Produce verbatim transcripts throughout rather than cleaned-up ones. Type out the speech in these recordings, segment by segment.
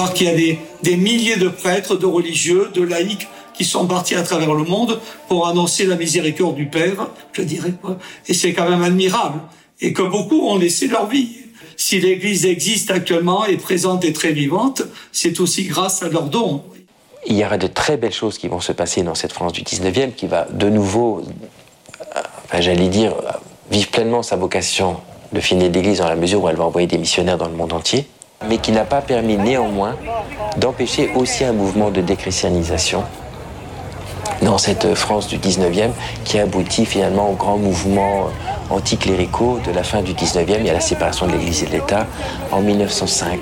Alors qu'il y a des, des milliers de prêtres, de religieux, de laïcs qui sont partis à travers le monde pour annoncer la miséricorde du Père, je dirais. Et c'est quand même admirable. Et que beaucoup ont laissé leur vie. Si l'Église existe actuellement, est présente et très vivante, c'est aussi grâce à leurs dons. Il y aura de très belles choses qui vont se passer dans cette France du dix-neuvième, qui va de nouveau, enfin, j'allais dire, vivre pleinement sa vocation de fille d'Église dans la mesure où elle va envoyer des missionnaires dans le monde entier, mais qui n'a pas permis néanmoins d'empêcher aussi un mouvement de déchristianisation dans cette France du dix-neuvième qui aboutit finalement au grand mouvement anticléricaux de la fin du dix-neuvième et à la séparation de l'Église et de l'État en mille neuf cent cinq.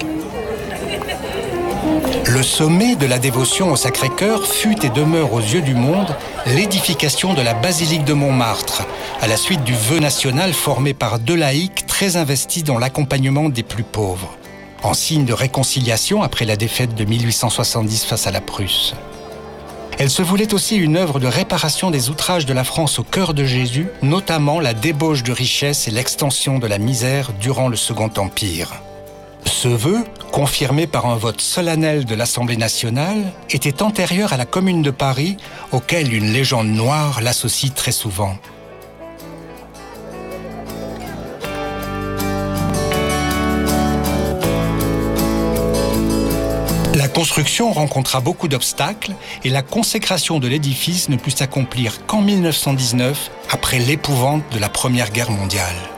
Le sommet de la dévotion au Sacré-Cœur fut et demeure aux yeux du monde l'édification de la basilique de Montmartre, à la suite du vœu national formé par deux laïcs très investis dans l'accompagnement des plus pauvres, en signe de réconciliation après la défaite de mille huit cent soixante-dix face à la Prusse. Elle se voulait aussi une œuvre de réparation des outrages de la France au cœur de Jésus, notamment la débauche de richesse et l'extension de la misère durant le Second Empire. Ce vœu, confirmé par un vote solennel de l'Assemblée nationale, était antérieur à la Commune de Paris, auquel une légende noire l'associe très souvent. La construction rencontra beaucoup d'obstacles et la consécration de l'édifice ne put s'accomplir qu'en mille neuf cent dix-neuf, après l'épouvante de la Première Guerre mondiale.